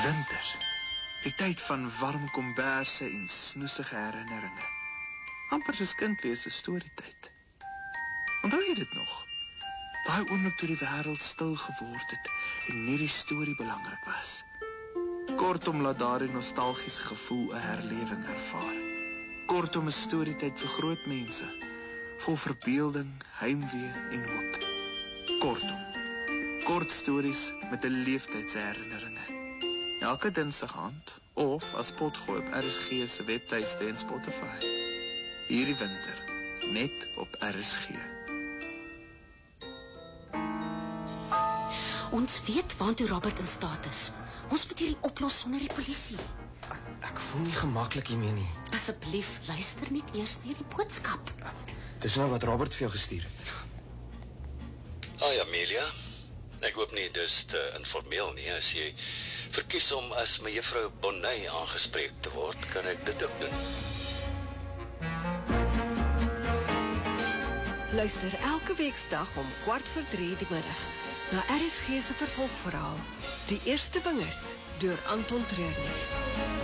Winter. Die tyd van warm komberse en snoesige herinneringe. Amper soos kind wees 'n storietyd. Onthou jy dit nog? Daai oomblik toe die wêreld stil geword het en nie die storie belangrik was. Kortom laat daardie nostalgiese gevoel 'n herlewing ervaar. Kortom 'n storietyd vir groot mense, vol verbeelding, heimwee en hoop. Kortom, kort stories met 'n leeftydse herinneringe. Elke dinsdag aand, of as potgooi op RSG se webtuiste en Spotify. Hierdie winter, net op RSG. Ons weet waartoe Robert in staat is. Ons moet hierdie oplos sonder die polisie. Ek voel nie gemaklik hiermee nie. Asseblief, luister net eers na hierdie boodskap. Dis nou wat Robert vir jou gestuur het. Hi Amelia, ek hoop nie dis te informeel nie. As jy verkies om as mevrou Bonnet aangespreek te word, kan ek dit ook doen. Luister elke weeksdag om 2:15 die middag na RSG se vervolgverhaal, Die Eerste Wingerd, deur Anton Treurnig.